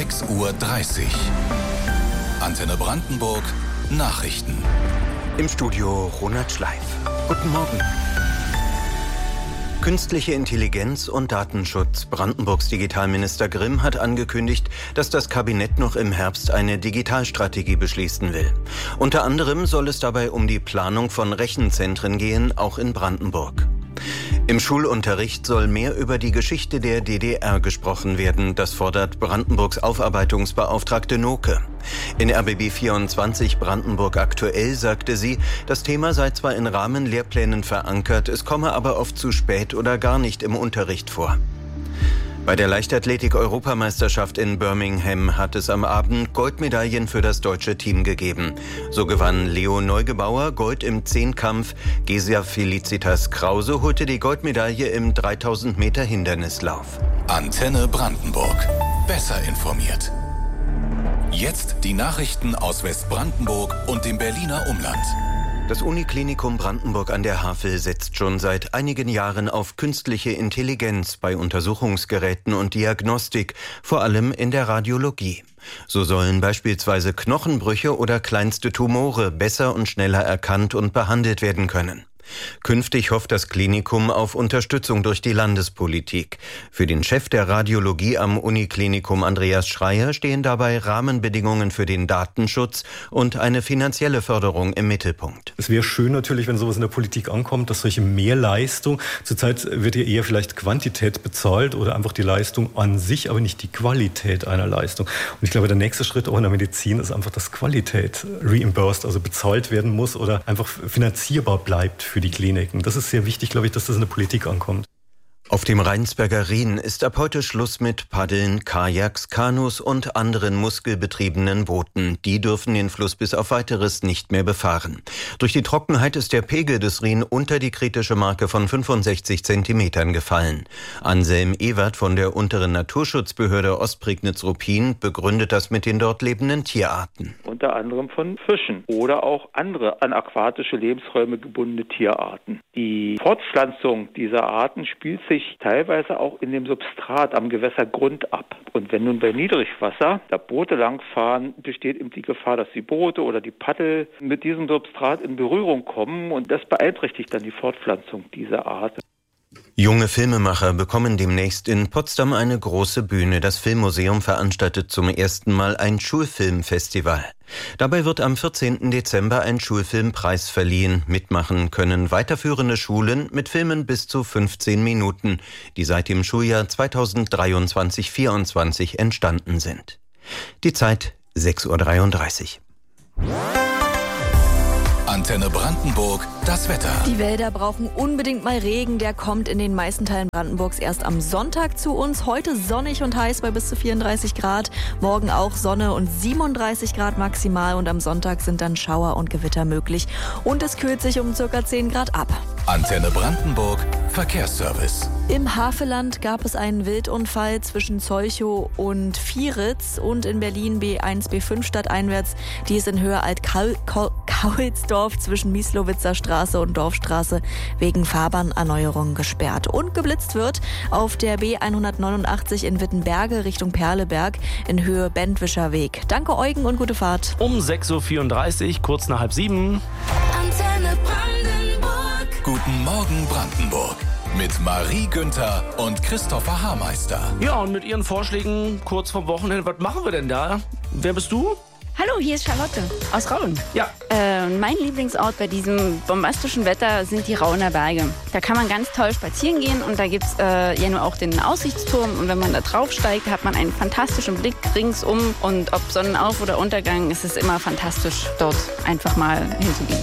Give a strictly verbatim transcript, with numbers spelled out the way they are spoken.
sechs Uhr dreißig. Antenne Brandenburg Nachrichten. Im Studio Ronald Schleif. Guten Morgen. Künstliche Intelligenz und Datenschutz. Brandenburgs Digitalminister Grimm hat angekündigt, dass das Kabinett noch im Herbst eine Digitalstrategie beschließen will. Unter anderem soll es dabei um die Planung von Rechenzentren gehen, auch in Brandenburg. Im Schulunterricht soll mehr über die Geschichte der D D R gesprochen werden. Das fordert Brandenburgs Aufarbeitungsbeauftragte Noke. In R B B vierundzwanzig Brandenburg aktuell sagte sie, das Thema sei zwar in Rahmenlehrplänen verankert, es komme aber oft zu spät oder gar nicht im Unterricht vor. Bei der Leichtathletik-Europameisterschaft in Birmingham hat es am Abend Goldmedaillen für das deutsche Team gegeben. So gewann Leo Neugebauer Gold im Zehnkampf, Gesia Felicitas Krause holte die Goldmedaille im dreitausend Meter Hindernislauf. Antenne Brandenburg. Besser informiert. Jetzt die Nachrichten aus Westbrandenburg und dem Berliner Umland. Das Uniklinikum Brandenburg an der Havel setzt schon seit einigen Jahren auf künstliche Intelligenz bei Untersuchungsgeräten und Diagnostik, vor allem in der Radiologie. So sollen beispielsweise Knochenbrüche oder kleinste Tumore besser und schneller erkannt und behandelt werden können. Künftig hofft das Klinikum auf Unterstützung durch die Landespolitik. Für den Chef der Radiologie am Uniklinikum Andreas Schreier stehen dabei Rahmenbedingungen für den Datenschutz und eine finanzielle Förderung im Mittelpunkt. Es wäre schön natürlich, wenn sowas in der Politik ankommt, dass solche Mehrleistung, zurzeit wird ja eher vielleicht Quantität bezahlt oder einfach die Leistung an sich, aber nicht die Qualität einer Leistung. Und ich glaube, der nächste Schritt auch in der Medizin ist einfach, dass Qualität reimbursed, also bezahlt werden muss oder einfach finanzierbar bleibt für die Kliniken. Das ist sehr wichtig, glaube ich, dass das in der Politik ankommt. Auf dem Rheinsberger Rhin ist ab heute Schluss mit Paddeln, Kajaks, Kanus und anderen muskelbetriebenen Booten. Die dürfen den Fluss bis auf Weiteres nicht mehr befahren. Durch die Trockenheit ist der Pegel des Rhin unter die kritische Marke von fünfundsechzig Zentimetern gefallen. Anselm Ewert von der unteren Naturschutzbehörde Ostprignitz-Ruppin begründet das mit den dort lebenden Tierarten. Unter anderem von Fischen oder auch andere an aquatische Lebensräume gebundene Tierarten. Die Fortpflanzung dieser Arten spielt sich teilweise auch in dem Substrat am Gewässergrund ab. Und wenn nun bei Niedrigwasser da Boote langfahren, besteht eben die Gefahr, dass die Boote oder die Paddel mit diesem Substrat in Berührung kommen und das beeinträchtigt dann die Fortpflanzung dieser Art. Junge Filmemacher bekommen demnächst in Potsdam eine große Bühne. Das Filmmuseum veranstaltet zum ersten Mal ein Schulfilmfestival. Dabei wird am vierzehnten Dezember ein Schulfilmpreis verliehen. Mitmachen können weiterführende Schulen mit Filmen bis zu fünfzehn Minuten, die seit dem Schuljahr zweitausenddreiundzwanzig vierundzwanzig entstanden sind. Die Zeit sechs Uhr dreiunddreißig. Antenne Brandenburg, das Wetter. Die Wälder brauchen unbedingt mal Regen. Der kommt in den meisten Teilen Brandenburgs erst am Sonntag zu uns. Heute sonnig und heiß bei bis zu vierunddreißig Grad. Morgen auch Sonne und siebenunddreißig Grad maximal. Und am Sonntag sind dann Schauer und Gewitter möglich. Und es kühlt sich um circa zehn Grad ab. Antenne Brandenburg, Verkehrsservice. Im Havelland gab es einen Wildunfall zwischen Zolchow und Vieritz und in Berlin B eins, B fünf stadteinwärts. Die ist in Höhe Alt-Kaulsdorf zwischen Mieslowitzer Straße und Dorfstraße wegen Fahrbahnerneuerung gesperrt. Und geblitzt wird auf der B hundertneunundachtzig in Wittenberge Richtung Perleberg in Höhe Bentwischer Weg. Danke Eugen und gute Fahrt. Um sechs Uhr vierunddreißig, kurz nach halb sieben. Antenne Brandenburg. Guten Morgen Brandenburg. Mit Marie Günther und Christopher Haarmeister. Ja, und mit Ihren Vorschlägen kurz vom Wochenende. Was machen wir denn da? Wer bist du? Hallo, hier ist Charlotte aus Rauen. Ja. Äh, mein Lieblingsort bei diesem bombastischen Wetter sind die Rauener Berge. Da kann man ganz toll spazieren gehen und da gibt es äh, ja nur auch den Aussichtsturm. Und wenn man da drauf steigt, hat man einen fantastischen Blick ringsum. Und ob Sonnenauf- oder Untergang, ist es immer fantastisch, dort einfach mal hinzugehen.